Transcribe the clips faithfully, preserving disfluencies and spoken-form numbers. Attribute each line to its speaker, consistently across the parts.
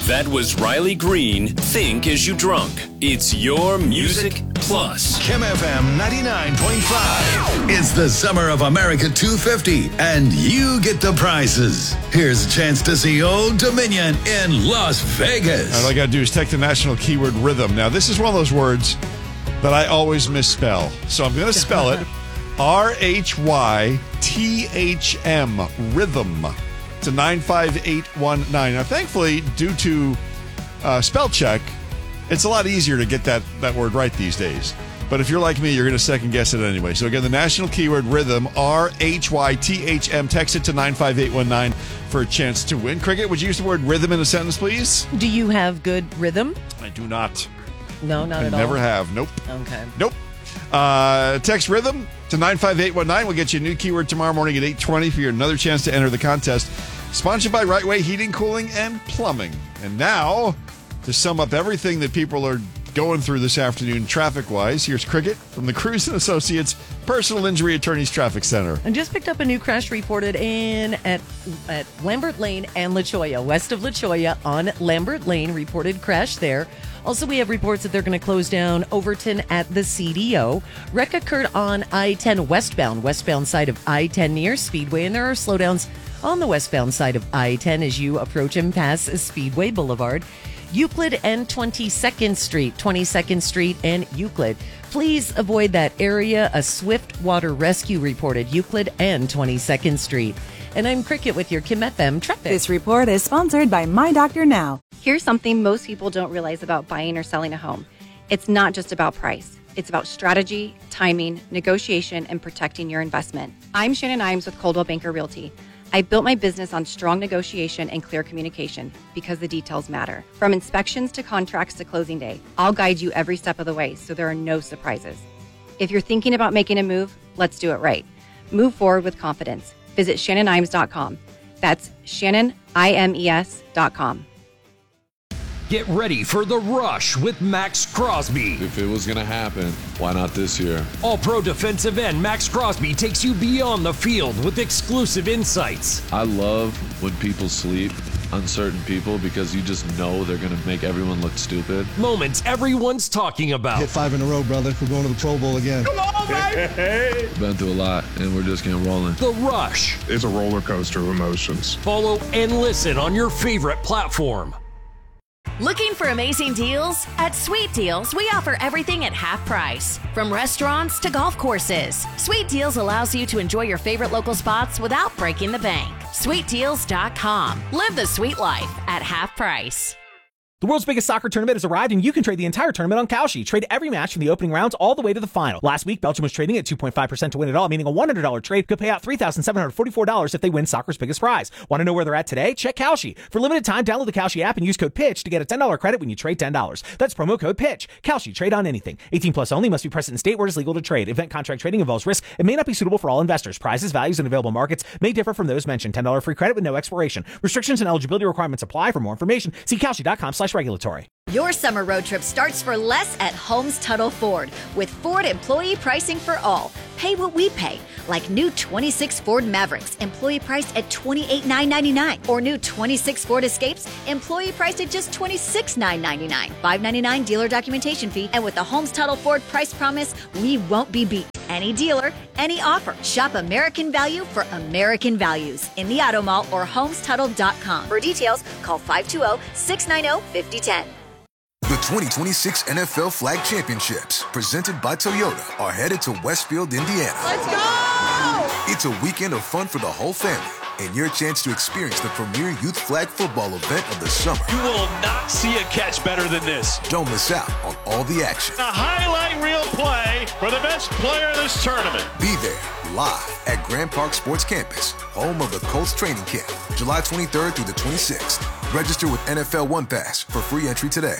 Speaker 1: That was Riley Green, Think As You Drunk. It's your Music Plus.
Speaker 2: Kim F M ninety-nine point five. It's the Summer of America two fifty, and you get the prizes. Here's a chance to see Old Dominion in Las Vegas.
Speaker 3: All I got to do is take the national keyword rhythm. Now, this is one of those words that I always misspell. So I'm going to spell it R H Y T H M, rhythm, to nine five eight one nine. Now, thankfully, due to uh, spell check, it's a lot easier to get that, that word right these days. But if you're like me, you're going to second guess it anyway. So again, the national keyword rhythm, R H Y T H M. Text it to nine five eight one nine for a chance to win. Cricket, would you use the word rhythm in a sentence, please?
Speaker 4: Do you have good rhythm?
Speaker 3: I do not.
Speaker 4: No, not
Speaker 3: I
Speaker 4: at all.
Speaker 3: never have. Nope.
Speaker 4: Okay.
Speaker 3: Nope. Uh, text rhythm to nine five eight one nine. We'll get you a new keyword tomorrow morning at eight twenty for your another chance to enter the contest. Sponsored by Right Way Heating, Cooling, and Plumbing. And now, to sum up everything that people are going through this afternoon traffic-wise, here's Cricket from the Cruz and Associates Personal Injury Attorneys Traffic Center.
Speaker 4: I just picked up a new crash reported in at at Lambert Lane and La Cholla. West of La Cholla on Lambert Lane, reported crash there. Also, we have reports that they're going to close down Overton at the C D O. Wreck occurred on I ten westbound, westbound side of I ten near Speedway, and there are slowdowns on the westbound side of I ten as you approach and pass Speedway Boulevard. Euclid and twenty-second Street, twenty-second Street and Euclid. Please avoid that area. A swift water rescue reported Euclid and twenty-second Street. And I'm Cricket with your Kim F M traffic.
Speaker 5: This report is sponsored by My Doctor Now.
Speaker 6: Here's something most people don't realize about buying or selling a home. It's not just about price. It's about strategy, timing, negotiation, and protecting your investment. I'm Shannon Imes with Coldwell Banker Realty. I built my business on strong negotiation and clear communication because the details matter. From inspections to contracts to closing day, I'll guide you every step of the way so there are no surprises. If you're thinking about making a move, let's do it right. Move forward with confidence. Visit Shannon Imes dot com. That's Shannon Imes dot com.
Speaker 7: Get ready for the rush with Max Crosby.
Speaker 8: If it was going to happen, why not this year?
Speaker 7: All-pro defensive end Max Crosby takes you beyond the field with exclusive insights.
Speaker 8: I love when people sleep on certain people because you just know they're going to make everyone look stupid.
Speaker 7: Moments everyone's talking about.
Speaker 9: Hit five in a row, brother. We're going to the Pro Bowl again.
Speaker 8: Come on, baby! Been through a lot, and we're just getting rolling.
Speaker 7: The Rush.
Speaker 10: It's a roller coaster of emotions.
Speaker 7: Follow and listen on your favorite platform.
Speaker 11: Looking for amazing deals? At Sweet Deals, we offer everything at half price. From restaurants to golf courses, Sweet Deals allows you to enjoy your favorite local spots without breaking the bank. sweet deals dot com. Live the sweet life at half price.
Speaker 12: The world's biggest soccer tournament has arrived, and you can trade the entire tournament on Kalshi. Trade every match from the opening rounds all the way to the final. Last week, Belgium was trading at two point five percent to win it all, meaning a one hundred dollars trade could pay out three thousand seven hundred forty-four dollars if they win soccer's biggest prize. Want to know where they're at today? Check Kalshi. For limited time, download the Kalshi app and use code PITCH to get a ten dollars credit when you trade ten dollars. That's promo code PITCH. Kalshi. Trade on anything. eighteen plus only. Must be present in state where it is legal to trade. Event contract trading involves risk and may not be suitable for all investors. Prizes, values, and available markets may differ from those mentioned. ten dollars free credit with no expiration. Restrictions and eligibility requirements apply. For more information, see Kalshi dot com slash regulatory.
Speaker 13: Your summer road trip starts for less at Holmes Tuttle Ford with Ford employee pricing for all. Pay what we pay, like new twenty-six Ford Mavericks, employee priced at twenty-eight thousand nine hundred ninety-nine dollars, or new twenty-six Ford Escapes, employee priced at just twenty-six thousand nine hundred ninety-nine dollars. five dollars and ninety-nine cents dealer documentation fee, and with the Holmes Tuttle Ford price promise, we won't be beat. Any dealer, any offer. Shop American Value for American values in the Auto Mall or holmes tuttle dot com. For details, call five two zero, six nine zero, five zero one zero.
Speaker 14: The twenty twenty-six N F L Flag Championships, presented by Toyota, are headed to Westfield, Indiana.
Speaker 15: Let's go!
Speaker 14: It's a weekend of fun for the whole family, and your chance to experience the premier youth flag football event of the summer.
Speaker 16: You will not see a catch better than this.
Speaker 14: Don't miss out on all the action.
Speaker 16: A highlight reel play for the best player of this tournament.
Speaker 14: Be there, live at Grand Park Sports Campus, home of the Colts training camp, July twenty-third through the twenty-sixth. Register with N F L One Pass for free entry today.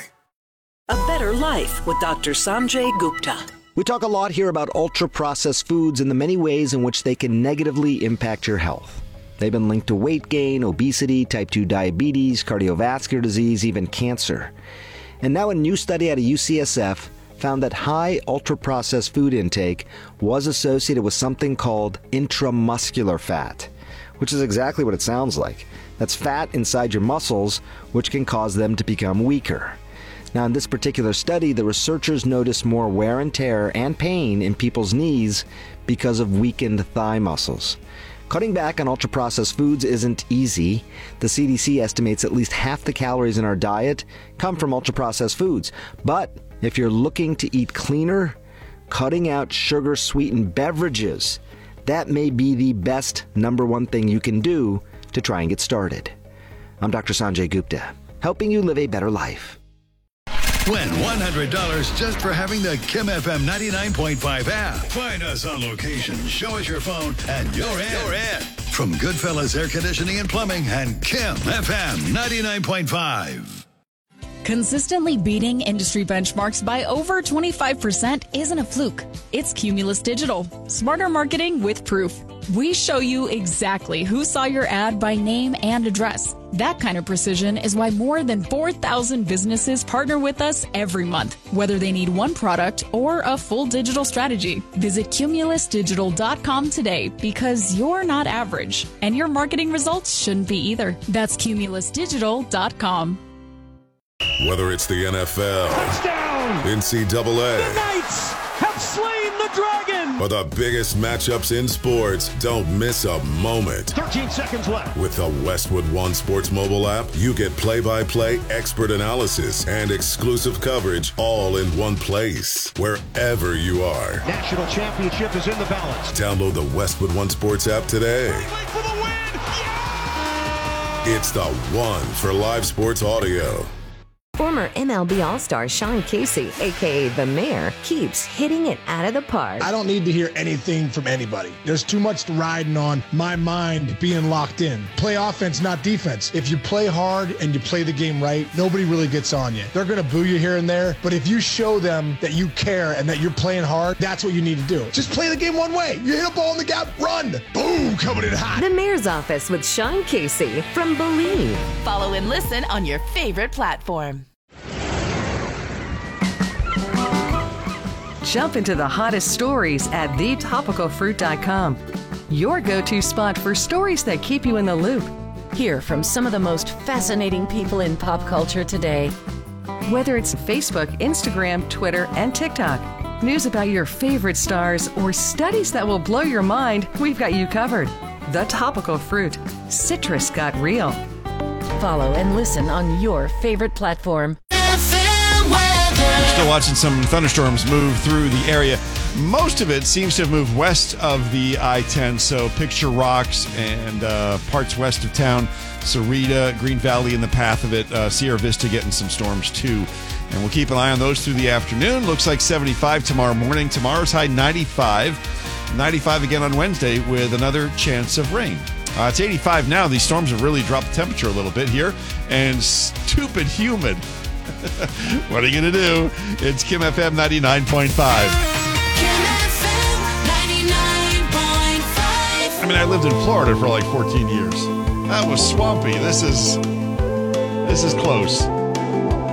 Speaker 17: A better life with Doctor Sanjay Gupta.
Speaker 18: We talk a lot here about ultra-processed foods and the many ways in which they can negatively impact your health. They've been linked to weight gain, obesity, type two diabetes, cardiovascular disease, even cancer. And now a new study out of U C S F found that high ultra-processed food intake was associated with something called intramuscular fat, which is exactly what it sounds like. That's fat inside your muscles, which can cause them to become weaker. Now, in this particular study, the researchers noticed more wear and tear and pain in people's knees because of weakened thigh muscles. Cutting back on ultra-processed foods isn't easy. The C D C estimates at least half the calories in our diet come from ultra-processed foods. But if you're looking to eat cleaner, cutting out sugar-sweetened beverages, that may be the best number one thing you can do to try and get started. I'm Doctor Sanjay Gupta, helping you live a better life.
Speaker 2: Win one hundred dollars just for having the Kim F M ninety-nine point five app. Find us on location, show us your phone, and you're in. You're in. From Goodfellas Air Conditioning and Plumbing and Kim F M ninety-nine point five.
Speaker 15: Consistently beating industry benchmarks by over twenty-five percent isn't a fluke. It's Cumulus Digital. Smarter marketing with proof. We show you exactly who saw your ad by name and address. That kind of precision is why more than four thousand businesses partner with us every month, whether they need one product or a full digital strategy. Visit cumulus digital dot com today because you're not average, and your marketing results shouldn't be either. That's cumulus digital dot com.
Speaker 19: Whether it's the N F L, touchdown, N C double A,
Speaker 16: the Knights have slain the dragon,
Speaker 19: or the biggest matchups in sports, don't miss a moment.
Speaker 16: thirteen seconds left.
Speaker 19: With the Westwood One Sports mobile app, you get play-by-play, expert analysis, and exclusive coverage all in one place, wherever you are.
Speaker 16: National championship is in the balance.
Speaker 19: Download the Westwood One Sports app today.
Speaker 16: For the win! Yeah!
Speaker 19: It's the one for live sports audio.
Speaker 20: Former M L B All-Star Sean Casey, a k a. The Mayor, keeps hitting it out of the park.
Speaker 9: I don't need to hear anything from anybody. There's too much riding on my mind being locked in. Play offense, not defense. If you play hard and you play the game right, nobody really gets on you. They're going to boo you here and there, but if you show them that you care and that you're playing hard, that's what you need to do. Just play the game one way. You hit a ball in the gap, run. Boom, coming in hot.
Speaker 20: The Mayor's Office with Sean Casey from Believe.
Speaker 11: Follow and listen on your favorite platform.
Speaker 21: Jump into the hottest stories at the topical fruit dot com. Your go-to spot for stories that keep you in the loop.
Speaker 4: Hear from some of the most fascinating people in pop culture today.
Speaker 21: Whether it's Facebook, Instagram, Twitter, and TikTok, news about your favorite stars, or studies that will blow your mind, we've got you covered. The Topical Fruit. Citrus got real.
Speaker 4: Follow and listen on your favorite platform.
Speaker 3: Still watching some thunderstorms move through the area. Most of it seems to have moved west of the I ten, so Picture Rocks and uh, parts west of town, Sarita, Green Valley in the path of it, uh, Sierra Vista getting some storms too. And we'll keep an eye on those through the afternoon. Looks like seventy-five tomorrow morning. Tomorrow's high ninety-five. ninety-five again on Wednesday with another chance of rain. Uh, it's eighty-five now. These storms have really dropped the temperature a little bit here, and stupid humid. What are you going to do? It's Kim F M ninety-nine point five. I mean, I lived in Florida for like fourteen years. That was swampy. This is this is close.